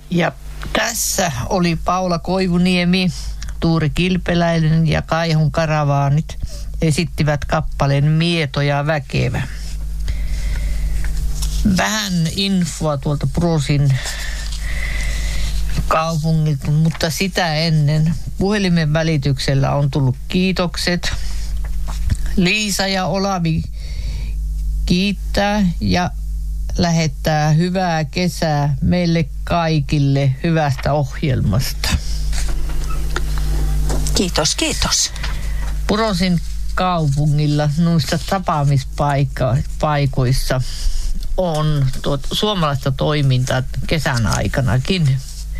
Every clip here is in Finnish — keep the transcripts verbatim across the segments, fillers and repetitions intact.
Ja tässä oli Paula Koivuniemi, Tuuri Kilpeläinen ja Kaihun karavaanit esittivät kappaleen Mieto ja väkevä. Vähän infoa tuolta Purosin kaupungilta, mutta sitä ennen puhelimen välityksellä on tullut kiitokset. Liisa ja Olavi kiittää ja lähettää hyvää kesää meille kaikille hyvästä ohjelmasta. Kiitos, kiitos. Purosin kaupungilla noissa tapaamispaikoissa on tuot, suomalaista toimintaa kesän aikanakin.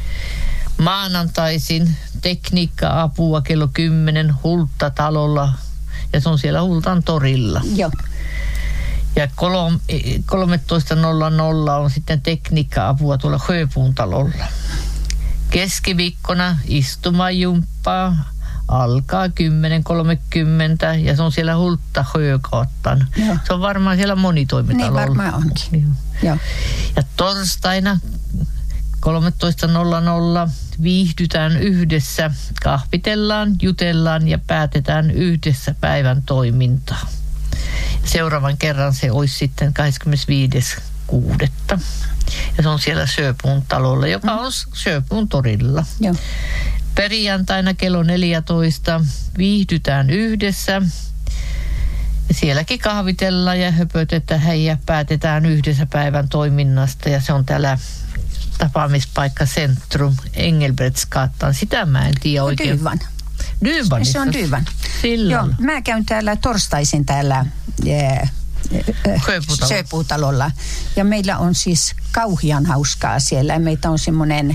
Maanantaisin tekniikka-apua kello kymmenen Hultta-talolla ja se on siellä Hultan torilla. Joo. Ja kolmetoista nolla nolla on sitten tekniikka-apua tuolla Sjöpuun talolla. Keskiviikkona istumajumppaa alkaa kymmenen kolmekymmentä ja se on siellä Hultta Sjögatan. Se on varmaan siellä monitoimitalolla. Niin varmaan onkin. Niin. Joo. Ja torstaina kolmetoista nolla nolla viihdytään yhdessä, kahvitellaan, jutellaan ja päätetään yhdessä päivän toimintaa. Seuraavan kerran se olisi sitten kahdeskymmenesviides kuudetta Ja se on siellä Sjöpuun talolla, joka on Sjöpuun torilla. Joo. Perjantaina kello neljätoista viihdytään yhdessä. Sielläkin kahvitellaan ja höpötetään ja päätetään yhdessä päivän toiminnasta. Ja se on täällä tapaamispaikka Centrum Engelbrektsgatan. Sitä mä en tiedä oikein. Dyvan. Dyvanissa. Se on Dyvan. Silloin. Joo, mä käyn täällä torstaisin täällä yeah, Sjöpuutalolla. Ja meillä on siis kauhean hauskaa siellä. Meitä on semmoinen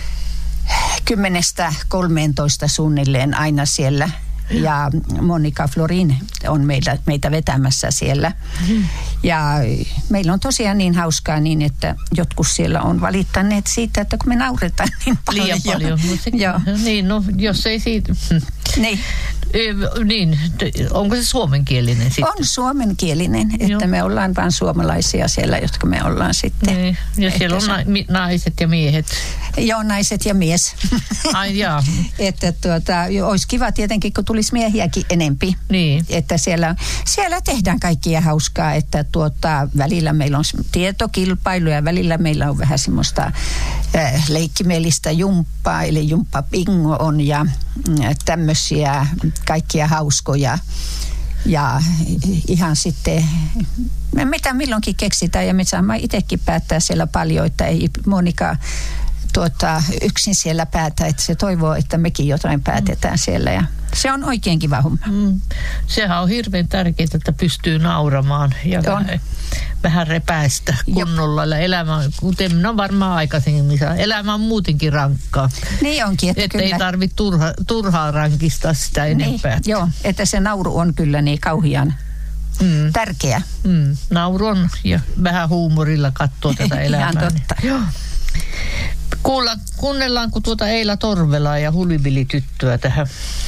kymmenestä kolmeentoista suunnilleen aina siellä. Ja Monika Florin on meitä, meitä vetämässä siellä. Mm. Ja meillä on tosiaan niin hauskaa niin, että jotkut siellä on valittaneet siitä, että kun me nauretaan niin paljon. Liian paljon. Joo. Niin, no jos ei siitä. Niin. Niin, onko se suomenkielinen sitten? On suomenkielinen, että Joo. me ollaan vain suomalaisia siellä, jotka me ollaan sitten. Niin. Ja siellä on na- naiset ja miehet. Joo, naiset ja mies. Ai jaa. Että tuota, olisi kiva tietenkin, kun tulisi miehiäkin enempi. Niin. Että siellä, siellä tehdään kaikkia hauskaa, että tuota, välillä meillä on tietokilpailu ja välillä meillä on vähän semmoista äh, leikkimielistä jumppaa, eli jumppabingo on ja äh, tämmöisiä kaikkia hauskoja. Ja ihan sitten, mitä milloinkin keksitään ja me saamme itsekin päättää siellä paljon, että ei Monika tuota, yksin siellä päätä, että se toivoo, että mekin jotain päätetään siellä ja se on oikein kiva homma. Mm. Sehän on hirveän tärkeää, että pystyy nauramaan ja vähän, vähän repäistä kunnolla. Elämä, kuten no varmaan aikaisemmin, elämä on muutenkin rankkaa. Niin onkin, että että kyllä. ei tarvitse turha, turhaa rankistaa sitä enempää. Niin, joo, että se nauru on kyllä niin kauhean mm. tärkeä. Mm. Nauru on ja vähän huumorilla katsoo tätä elämää. Ihan totta. Joo. Kuulla, kuunnellaanko tuota Eila Torvelaa ja Hulivili-tyttöä tähän?